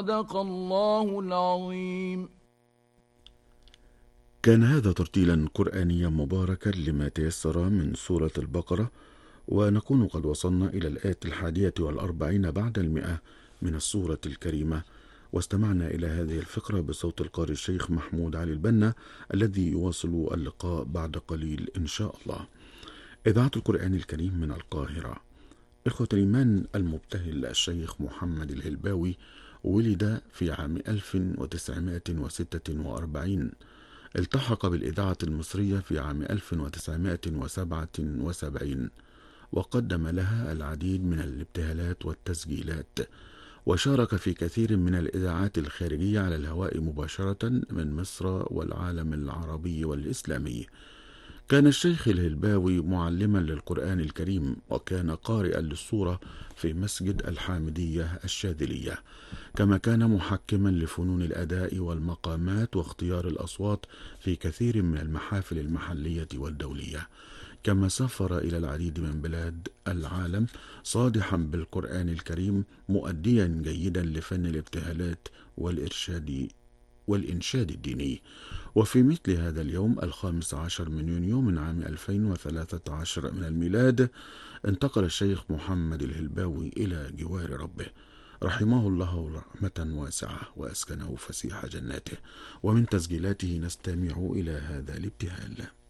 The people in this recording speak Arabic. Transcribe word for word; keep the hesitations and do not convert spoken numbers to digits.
صدق الله العظيم. كان هذا ترتيلا قرآنيا مباركا لما تيسر من سورة البقرة، ونكون قد وصلنا إلى الآية الحادية والأربعين بعد المئة من السورة الكريمة، واستمعنا إلى هذه الفقرة بصوت القارئ الشيخ محمود علي البنا الذي يواصل اللقاء بعد قليل إن شاء الله. إذاعة القرآن الكريم من القاهرة. إخوة الإيمان، المبتهل الشيخ محمد الهلباوي ولد في عام ألف وتسعمائة وستة وأربعين. التحق بالإذاعة المصرية في عام ألف وتسعمائة وسبعة وسبعين، وقدم لها العديد من الابتهالات والتسجيلات، وشارك في كثير من الإذاعات الخارجية على الهواء مباشرة من مصر والعالم العربي والإسلامي. كان الشيخ الهلباوي معلما للقرآن الكريم، وكان قارئا للسورة في مسجد الحامدية الشاذلية، كما كان محكما لفنون الأداء والمقامات واختيار الأصوات في كثير من المحافل المحلية والدولية، كما سافر إلى العديد من بلاد العالم صادحا بالقرآن الكريم، مؤديا جيدا لفن الابتهالات والإرشاد والإنشاد الديني. وفي مثل هذا اليوم الخامس عشر من يونيو من عام ألفين وثلاثة عشر من الميلاد انتقل الشيخ محمد الهلباوي إلى جوار ربه، رحمه الله رحمة واسعة وأسكنه فسيح جناته. ومن تسجيلاته نستمع إلى هذا الابتهال.